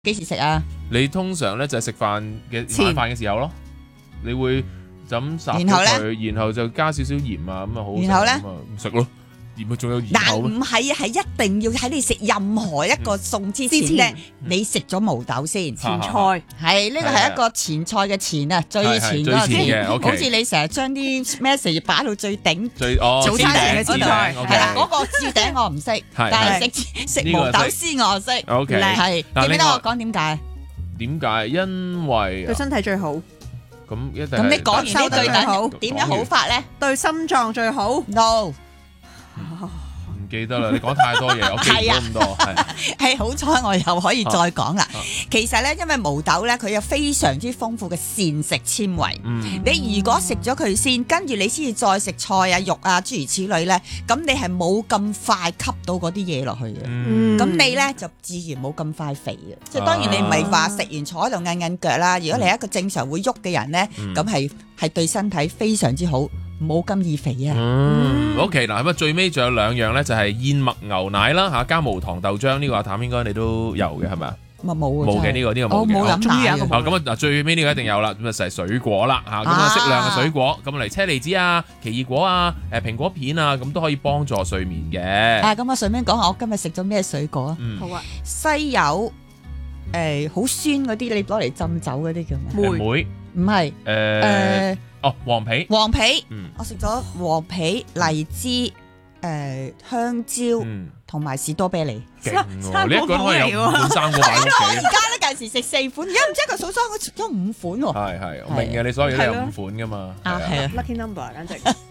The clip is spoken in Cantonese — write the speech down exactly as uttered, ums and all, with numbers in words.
幾時食啊？ 你通常咧就係食飯嘅晚飯嘅時候咯，你會就咁烚咗佢，然後就加少少鹽啊，咁啊好。 然後咧唔食咯，鹽仲有鹽但口咩？ 唔係啊，係一定要喺你食任何一個餸之前咧，你食咗毛豆先。 前菜係呢個係一個前菜嘅前啊，最前嗰個前。好似你成日將啲 message 擺到最頂， 最哦早餐前嘅前菜係啦，嗰個置頂我唔識，但係食食毛豆絲我識。 O K 係記唔記得我講點解？ 點解？因為對身體最好。 咁一定。 咁你講完呢句等點樣好法咧？ 對心臟最好。 No。 唔記得啦，你講太多嘢，我記唔到咁多。係係好彩，我又可以再講啦。其實咧，因為毛豆咧，佢有非常之豐富嘅膳食纖維。 嗯， 你如果食咗佢先，跟住你先至再食菜啊、肉啊諸如此類咧，咁你係冇咁快吸到嗰啲嘢落去嘅。 嗯， 咁你咧就自然冇咁快肥嘅。即係當然你唔係話食完坐喺度韌韌腳啦。如果你係一個正常會喐嘅人咧，咁係係對身體非常之好。冇咁易肥啊！ 嗯，OK 嗱，咁啊最尾仲有兩樣咧，就係燕麥牛奶啦嚇，加無糖豆漿呢個阿譚應該你都有嘅係咪啊？ 咪冇冇嘅呢個呢個冇嘅。 我冇飲奶啊！ 咁啊嗱，最尾呢個一定有啦，咁啊就係水果啦嚇，咁啊適量嘅水果，咁嚟車厘子啊、奇異果啊、誒蘋果片啊，咁都可以幫助睡眠嘅。 啊，咁我順便講下我今日食咗咩水果啊？ 好啊， 西柚誒好酸嗰啲，你攞嚟浸酒嗰啲叫咩？ 梅梅唔係誒。哦，黃皮， 黃皮， 嗯， 我食咗黃皮、荔枝、誒香蕉同埋士多啤梨。 勁喎！你一個人可以有五款生果擺屋企。 而家咧近時食四款，而家唔知一個數數我食咗五款喎。 係係，我明嘅，你所有都有五款噶嘛。 啊係啊 ，lucky number 簡直。